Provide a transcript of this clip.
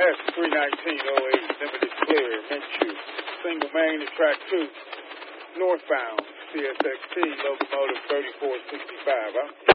S31908, limited clear, Minshew. Single main to track 2, northbound, CSXT, locomotive 3465.